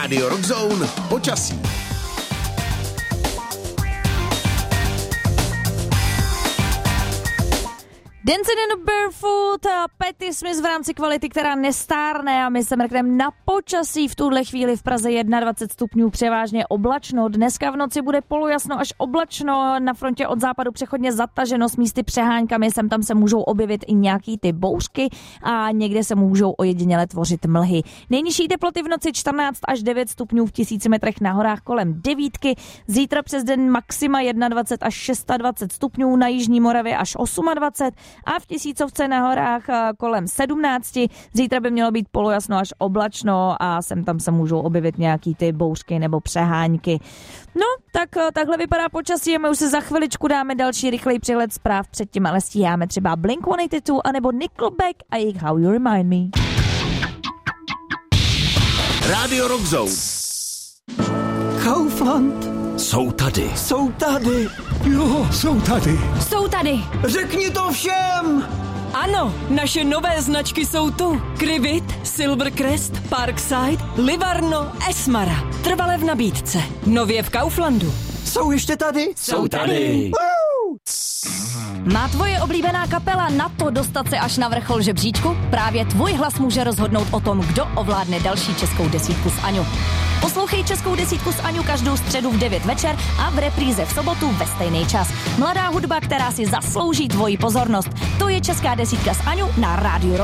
Radio Rock Zone počasí. Dancing in the Barefoot a Patti Smith v rámci kvality, která nestárne, a my se mrkneme na počasí. V tuhle chvíli v Praze 21 stupňů, převážně oblačno. Dneska v noci bude polojasno až oblačno, na frontě od západu přechodně zataženo s místy přeháňkami, sem tam se můžou objevit i nějaký ty bouřky a někde se můžou ojediněle tvořit mlhy. Nejnižší teploty v noci 14 až 9 stupňů, v 1000 metrech na horách kolem 9. Zítra přes den maxima 21 až 26 stupňů, na jižní Moravě až 28 a v Tisícovce na horách kolem 17. Zítra by mělo být polojasno až oblačno a sem tam se můžou objevit nějaký ty bouřky nebo přeháňky. No, tak takhle vypadá počasí a my už se za chviličku dáme další rychlej přehled zpráv, předtím ale stíháme třeba Blink-182 anebo Nickelback a jejich How You Remind Me. Radio Rock Zone. Kaufland. Jsou tady. Jsou tady. Jo, jsou tady. Jsou tady. Řekni to všem. Ano, naše nové značky jsou tu. Krivit, Silvercrest, Parkside, Livarno, Esmara. Trvale v nabídce. Nově v Kauflandu. Jsou ještě tady? Jsou tady. Má tvoje oblíbená kapela na to dostat se až na vrchol žebříčku? Právě tvůj hlas může rozhodnout o tom, kdo ovládne další českou desítku s Aňou. Poslouchej českou desítku s Aňou každou středu v 9 večer a v repríze v sobotu ve stejný čas. Mladá hudba, která si zaslouží tvoji pozornost. To je česká desítka s Aňou na Rádiu Rock.